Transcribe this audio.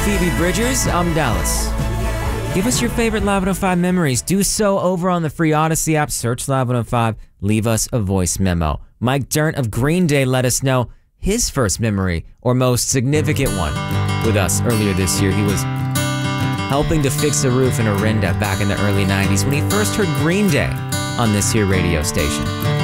Phoebe Bridgers. I'm Dallas. Give us your favorite Live 105 memories. Do so over on the free Odyssey app. Search Live 105. Leave us a voice memo. Mike Dirnt of Green Day let us know his first memory or most significant one with us earlier this year. He was helping to fix a roof in Orinda back in the early 90s when he first heard Green Day on this here radio station.